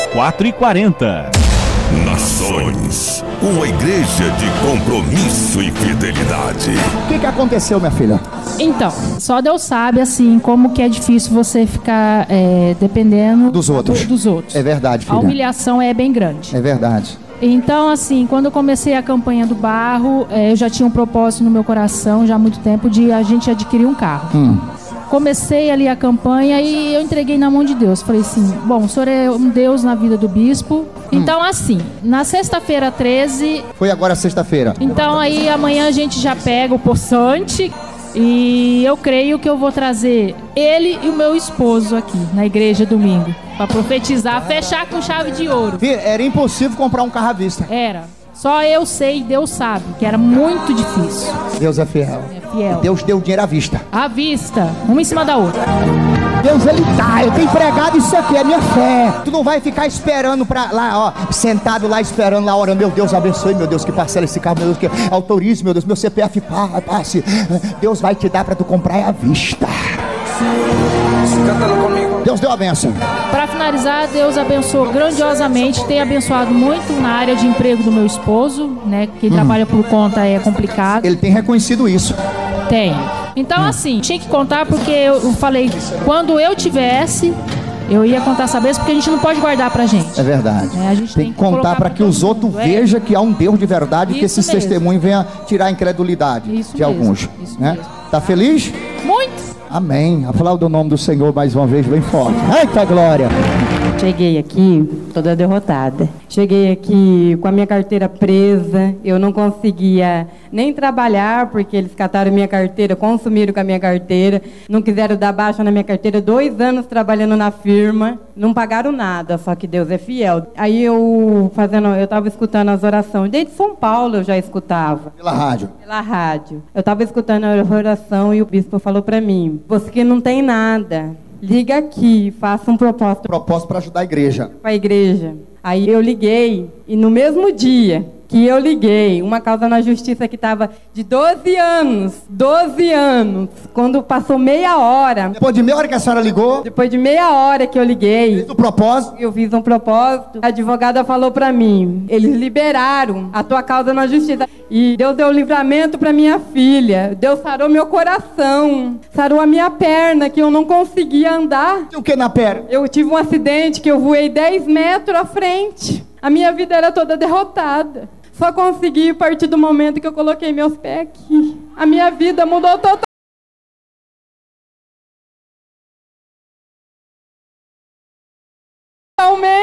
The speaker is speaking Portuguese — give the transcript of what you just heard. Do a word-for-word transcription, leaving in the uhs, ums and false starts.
quatro e quarenta. Nações, uma igreja de compromisso e fidelidade. O que, que aconteceu, minha filha? Então, só Deus sabe, assim, como que é difícil você ficar é, dependendo Dos outros. do- dos outros. É verdade, A filha. humilhação é bem grande. É verdade. Então, assim, quando eu comecei a campanha do barro, eh, eu já tinha um propósito no meu coração, já há muito tempo, de a gente adquirir um carro. Hum. Comecei ali a campanha e eu entreguei na mão de Deus. Falei assim, bom, o senhor é um Deus na vida do bispo. Então, assim, na sexta-feira treze, Foi agora sexta-feira. então aí amanhã a gente já pega o poçante e eu creio que eu vou trazer ele e o meu esposo aqui na igreja domingo, para profetizar, fechar com chave de ouro. Filha, era impossível comprar um carro à vista. Era. Só eu sei, Deus sabe, que era muito difícil. Deus é fiel. É fiel. Deus deu o dinheiro à vista. À vista, uma em cima da outra. Deus, ele tá, eu tenho pregado isso aqui, é minha fé. Tu não vai ficar esperando pra lá, ó, sentado lá esperando lá, orando, meu Deus, abençoe, meu Deus, que parcela esse carro, meu Deus, que autorize, meu Deus, meu C P F passe. Deus vai te dar pra tu comprar à vista. Deus deu a bênção. Para finalizar, Deus abençoou grandiosamente, tem abençoado muito na área de emprego do meu esposo, né? Quem trabalha por conta é complicado. Ele tem reconhecido isso. Tem. Então, assim, tinha que contar porque eu eu falei, quando eu tivesse, eu ia contar essa vez, porque a gente não pode guardar pra gente. É verdade. É, a gente tem, que contar colocar para pra que os todo outros mundo, é. vejam que há um Deus de verdade, que Isso esses mesmo. testemunhos venham tirar a incredulidade Isso de mesmo, alguns. isso Né? mesmo. Tá feliz? Muito. Amém. Aplauda o nome do Senhor mais uma vez, bem forte. Eita glória! Cheguei aqui toda derrotada. Cheguei aqui com a minha carteira presa. Eu não conseguia nem trabalhar porque eles cataram minha carteira, consumiram com a minha carteira. Não quiseram dar baixa na minha carteira. Dois anos trabalhando na firma. Não pagaram nada, só que Deus é fiel. Aí eu fazendo, eu estava escutando as orações. Desde São Paulo eu já escutava. Pela rádio. Pela rádio. Eu estava escutando a oração e o bispo falou para mim: você que não tem nada, liga aqui, faça um propósito Propósito para ajudar a igreja. para a igreja. Aí eu liguei e no mesmo dia que eu liguei, uma causa na justiça que estava de doze anos, doze anos, quando passou meia hora, Depois de meia hora que a senhora ligou, depois de meia hora que eu liguei, do propósito, eu fiz um propósito, a advogada falou pra mim, eles liberaram a tua causa na justiça. E Deus deu livramento pra minha filha. Deus sarou meu coração, sarou a minha perna, que eu não conseguia andar. tem o que na perna? Eu tive um acidente que eu voei dez metros à frente. A minha vida era toda derrotada. Só consegui a partir do momento que eu coloquei meus pés aqui. A minha vida mudou totalmente. Totalmente.